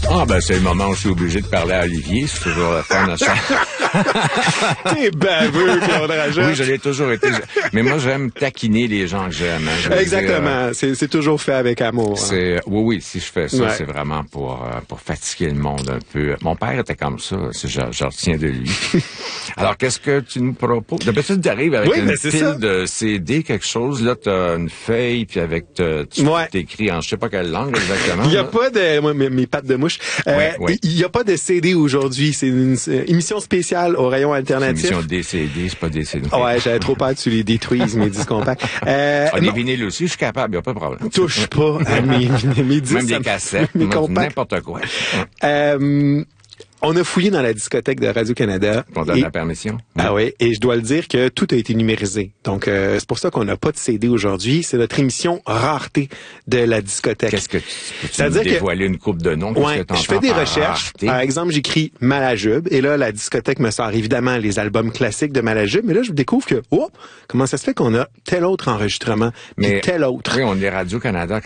Ah, ben, c'est le moment où je suis obligé de parler à Olivier. C'est toujours le fun. T'es baveux, Claude Rajotte. Oui, je l'ai toujours été. Mais moi, j'aime taquiner les gens que j'aime. Hein. Je veux Exactement. dire, c'est toujours fait avec amour. Hein. Oui, si je fais ça, Ouais. c'est vraiment pour fatiguer le monde un peu. Mon père était comme ça. Je retiens de lui. Alors, qu'est-ce que tu nous proposes? D'habitude, tu arrives avec une pile de CD, quelque chose. Là, t'as une feuille, puis avec tu t'écris en je sais pas quelle langue exactement. Il y a pas de mes pattes de mouche. Il y a pas de CD aujourd'hui. C'est une émission spéciale au rayon alternatif. C'est une émission DCD, c'est pas DCD. Ouais, j'avais trop peur que tu les détruises, mes disques compacts. Les vinyles aussi, je suis capable, y a pas de problème. Touche pas à mes disques. Même des cassettes, n'importe quoi. On a fouillé dans la discothèque de Radio-Canada. On donne la permission. Ah oui, et je dois le dire que tout a été numérisé. Donc, c'est pour ça qu'on n'a pas de CD aujourd'hui. C'est notre émission rareté de la discothèque. Qu'est-ce que tu peux dévoiler une coupe de noms? Ouais, je fais des recherches. Par exemple, j'écris Malajube. Et là, la discothèque me sort évidemment les albums classiques de Malajube. Mais là, je découvre que, comment ça se fait qu'on a tel autre enregistrement, puis tel autre. Oui, on est Radio-Canada